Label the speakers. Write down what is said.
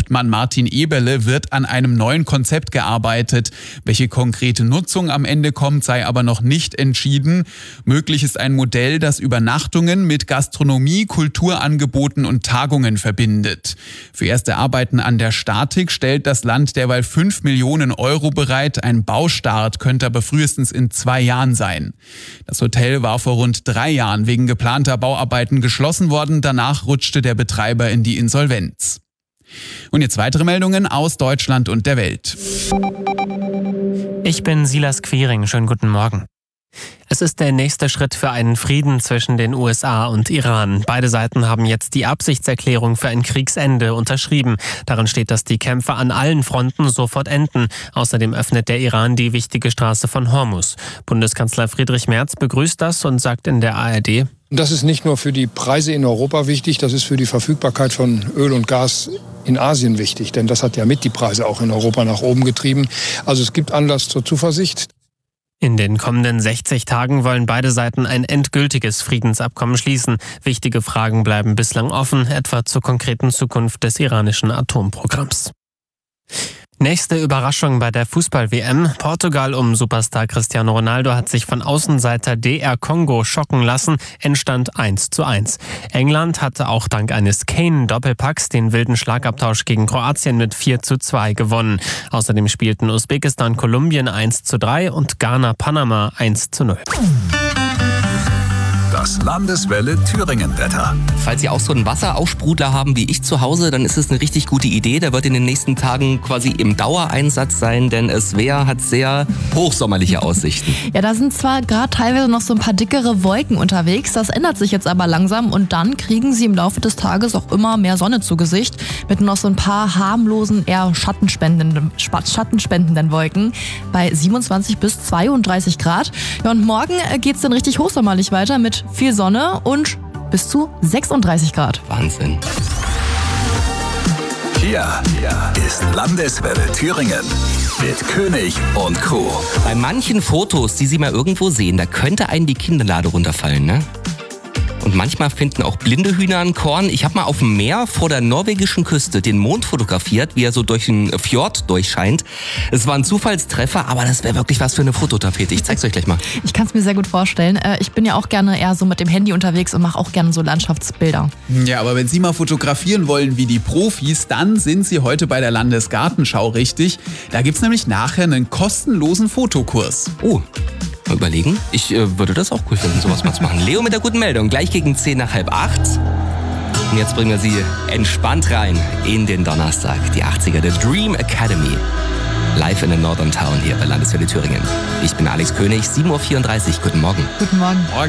Speaker 1: Hauptmann Martin Eberle wird an einem neuen Konzept gearbeitet. Welche konkrete Nutzung am Ende kommt, sei aber noch nicht entschieden. Möglich ist ein Modell, das Übernachtungen mit Gastronomie, Kulturangeboten und Tagungen verbindet. Für erste Arbeiten an der Statik stellt das Land derweil 5 Millionen Euro bereit. Ein Baustart könnte aber frühestens in 2 Jahren sein. Das Hotel war vor rund 3 Jahren wegen geplanter Bauarbeiten geschlossen worden. Danach rutschte der Betreiber in die Insolvenz. Und jetzt weitere Meldungen aus Deutschland und der Welt.
Speaker 2: Ich bin Silas Quiring. Schönen guten Morgen. Es ist der nächste Schritt für einen Frieden zwischen den USA und Iran. Beide Seiten haben jetzt die Absichtserklärung für ein Kriegsende unterschrieben. Darin steht, dass die Kämpfe an allen Fronten sofort enden. Außerdem öffnet der Iran die wichtige Straße von Hormuz. Bundeskanzler Friedrich Merz begrüßt das und sagt in der ARD:
Speaker 3: Das ist nicht nur für die Preise in Europa wichtig, das ist für die Verfügbarkeit von Öl und Gas in Asien wichtig. Denn das hat ja mit die Preise auch in Europa nach oben getrieben. Also es gibt Anlass zur Zuversicht.
Speaker 2: In den kommenden 60 Tagen wollen beide Seiten ein endgültiges Friedensabkommen schließen. Wichtige Fragen bleiben bislang offen, etwa zur konkreten Zukunft des iranischen Atomprogramms. Nächste Überraschung bei der Fußball-WM. Portugal um Superstar Cristiano Ronaldo hat sich von Außenseiter DR Kongo schocken lassen. Endstand 1:1. England hatte auch dank eines Kane-Doppelpacks den wilden Schlagabtausch gegen Kroatien mit 4:2 gewonnen. Außerdem spielten Usbekistan Kolumbien 1:3 und Ghana Panama 1:0.
Speaker 4: Das Landeswelle Thüringen-Wetter.
Speaker 5: Falls Sie auch so einen Wasseraufsprudler haben wie ich zu Hause, dann ist es eine richtig gute Idee. Der wird in den nächsten Tagen quasi im Dauereinsatz sein, denn Svea hat sehr hochsommerliche Aussichten.
Speaker 6: Ja, da sind zwar gerade teilweise noch so ein paar dickere Wolken unterwegs, das ändert sich jetzt aber langsam und dann kriegen Sie im Laufe des Tages auch immer mehr Sonne zu Gesicht mit noch so ein paar harmlosen, eher schattenspendenden Wolken bei 27 bis 32 Grad. Ja, und morgen geht's dann richtig hochsommerlich weiter mit viel Sonne und bis zu 36 Grad.
Speaker 5: Wahnsinn.
Speaker 4: Hier ist Landeswelle Thüringen mit König und Co.
Speaker 5: Bei manchen Fotos, die Sie mal irgendwo sehen, da könnte einen die Kinnlade runterfallen, ne? Und manchmal finden auch blinde Hühner ein Korn. Ich habe mal auf dem Meer vor der norwegischen Küste den Mond fotografiert, wie er so durch den Fjord durchscheint. Es war ein Zufallstreffer, aber das wäre wirklich was für eine Fototapete. Ich zeig's euch gleich mal.
Speaker 6: Ich kann es mir sehr gut vorstellen. Ich bin ja auch gerne eher so mit dem Handy unterwegs und mache auch gerne so Landschaftsbilder.
Speaker 1: Ja, aber wenn Sie mal fotografieren wollen wie die Profis, dann sind Sie heute bei der Landesgartenschau richtig. Da gibt's nämlich nachher einen kostenlosen Fotokurs.
Speaker 5: Oh. Mal überlegen. Ich würde das auch cool finden, sowas mal zu machen. Leo mit der guten Meldung. Gleich gegen 7:50. Und jetzt bringen wir Sie entspannt rein in den Donnerstag. Die 80er, der Dream Academy. Live in der Northern Town hier bei Landeswelle Thüringen. Ich bin Alex König, 7:34 Uhr. Guten Morgen.
Speaker 6: Guten Morgen.